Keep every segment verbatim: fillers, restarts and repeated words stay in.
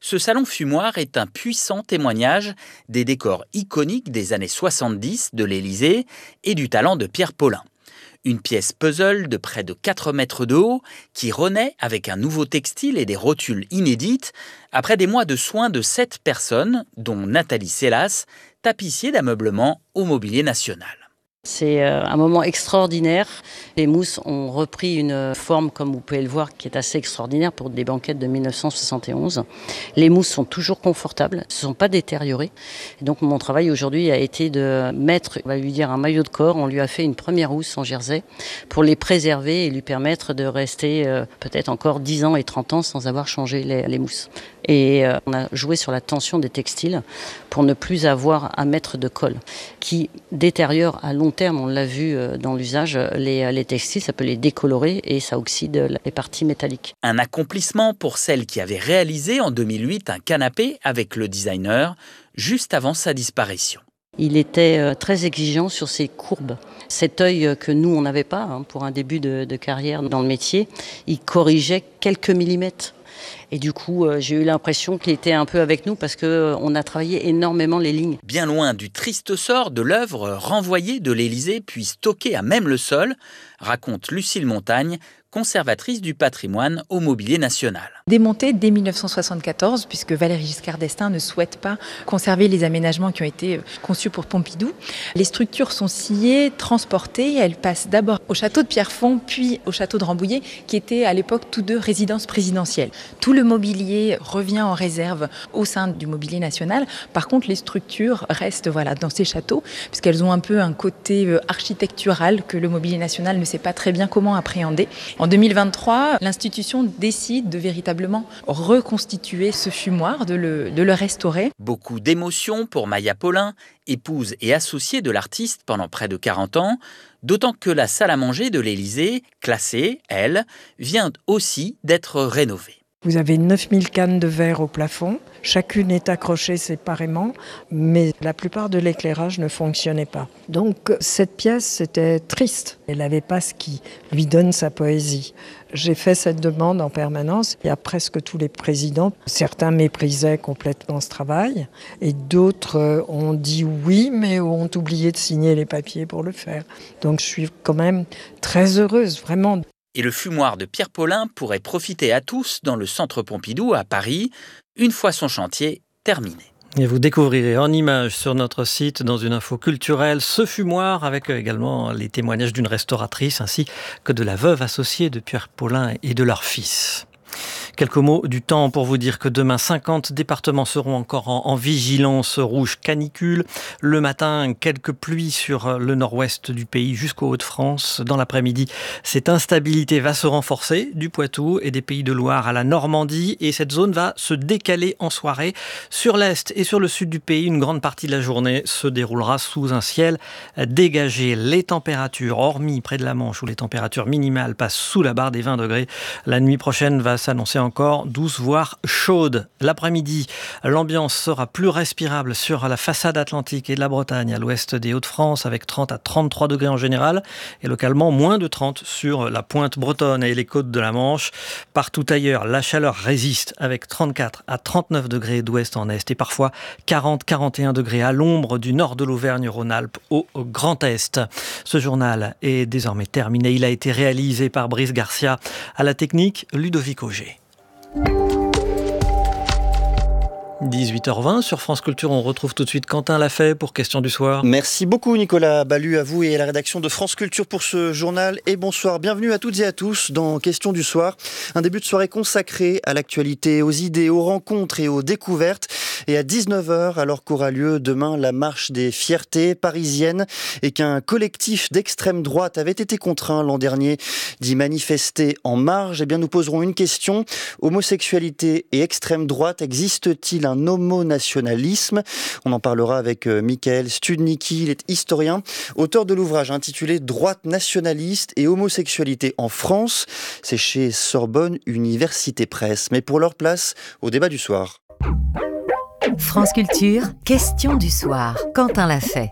Ce salon fumoir est un puissant témoignage des décors iconiques des années soixante-dix de l'Élysée et du talent de Pierre Paulin. Une pièce puzzle de près de quatre mètres de haut qui renaît avec un nouveau textile et des rotules inédites après des mois de soins de sept personnes, dont Nathalie Sellas, tapissier d'ameublement au Mobilier National. C'est un moment extraordinaire. Les mousses ont repris une forme, comme vous pouvez le voir, qui est assez extraordinaire pour des banquettes de mille neuf cent soixante et onze. Les mousses sont toujours confortables, ne sont pas détériorées. Et donc mon travail aujourd'hui a été de mettre, on va lui dire, un maillot de corps. On lui a fait une première housse en jersey pour les préserver et lui permettre de rester euh, peut-être encore dix ans et trente ans sans avoir changé les, les mousses. Et euh, on a joué sur la tension des textiles pour ne plus avoir à mettre de colle qui détériore à long terme, on l'a vu dans l'usage, les, les textiles, ça peut les décolorer et ça oxyde les parties métalliques. Un accomplissement pour celle qui avait réalisé en deux mille huit un canapé avec le designer juste avant sa disparition. Il était très exigeant sur ses courbes. Cet œil que nous, on n'avait pas hein, pour un début de, de carrière dans le métier, il corrigeait quelques millimètres. Et du coup, euh, j'ai eu l'impression qu'il était un peu avec nous parce qu'on euh, a travaillé énormément les lignes. Bien loin du triste sort de l'œuvre renvoyée de l'Élysée puis stockée à même le sol, raconte Lucille Montagne, conservatrice du patrimoine au Mobilier National. Démontée dès mille neuf cent soixante-quatorze, puisque Valéry Giscard d'Estaing ne souhaite pas conserver les aménagements qui ont été conçus pour Pompidou. Les structures sont sciées, transportées. Elles passent d'abord au château de Pierrefonds, puis au château de Rambouillet, qui étaient à l'époque tous deux résidences présidentielles. Tout le mobilier revient en réserve au sein du Mobilier National. Par contre, les structures restent voilà, dans ces châteaux, puisqu'elles ont un peu un côté architectural que le Mobilier National ne sait pas très bien comment appréhender. En deux mille vingt-trois, l'institution décide de véritablement reconstituer ce fumoir, de le, de le restaurer. Beaucoup d'émotions pour Maya Paulin, épouse et associée de l'artiste pendant près de quarante ans, d'autant que la salle à manger de l'Élysée, classée, elle, vient aussi d'être rénovée. Vous avez neuf mille cannes de verre au plafond, chacune est accrochée séparément, mais la plupart de l'éclairage ne fonctionnait pas. Donc cette pièce, c'était triste. Elle n'avait pas ce qui lui donne sa poésie. J'ai fait cette demande en permanence. Il y a presque tous les présidents. Certains méprisaient complètement ce travail et d'autres ont dit oui, mais ont oublié de signer les papiers pour le faire. Donc je suis quand même très heureuse, vraiment. Et le fumoir de Pierre Paulin pourrait profiter à tous dans le centre Pompidou à Paris, une fois son chantier terminé. Et vous découvrirez en images sur notre site, dans une info culturelle, ce fumoir avec également les témoignages d'une restauratrice ainsi que de la veuve associée de Pierre Paulin et de leur fils. Quelques mots du temps pour vous dire que demain, cinquante départements seront encore en, en vigilance rouge canicule. Le matin, quelques pluies sur le nord-ouest du pays jusqu'aux Hauts-de-France. Dans l'après-midi, cette instabilité va se renforcer du Poitou et des Pays de Loire à la Normandie. Et cette zone va se décaler en soirée. Sur l'est et sur le sud du pays, une grande partie de la journée se déroulera sous un ciel dégagé. Les températures, hormis près de la Manche où les températures minimales passent sous la barre des vingt degrés, la nuit prochaine va s'annoncer encore douce voire chaude. L'après-midi, l'ambiance sera plus respirable sur la façade atlantique et de la Bretagne à l'ouest des Hauts-de-France avec trente à trente-trois degrés en général et localement moins de trente sur la pointe bretonne et les côtes de la Manche. Partout ailleurs, la chaleur résiste avec trente-quatre à trente-neuf degrés d'ouest en est et parfois quarante à quarante et un degrés à l'ombre du nord de l'Auvergne-Rhône-Alpes au Grand Est. Ce journal est désormais terminé. Il a été réalisé par Brice Garcia. À la technique, Ludovic Auger. dix-huit heures vingt sur France Culture, on retrouve tout de suite Quentin Lafay pour Question du soir. Merci beaucoup Nicolas Ballu, à vous et à la rédaction de France Culture pour ce journal et bonsoir. Bienvenue à toutes et à tous dans Question du soir. Un début de soirée consacré à l'actualité, aux idées, aux rencontres et aux découvertes. Et à dix-neuf heures, alors qu'aura lieu demain la marche des fiertés parisiennes et qu'un collectif d'extrême droite avait été contraint l'an dernier d'y manifester en marge, eh bien nous poserons une question. Homosexualité et extrême droite, existe-t-il un homonationalisme ? On en parlera avec Michael Studnicki, il est historien, auteur de l'ouvrage intitulé « Droite nationaliste et homosexualité en France ». C'est chez Sorbonne Université Presse. Mais pour leur place au débat du soir. France Culture, Question du soir. Quentin Lafay.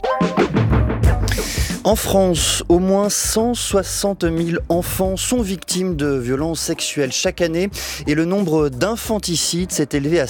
En France, au moins cent soixante mille enfants sont victimes de violences sexuelles chaque année et le nombre d'infanticides s'est élevé à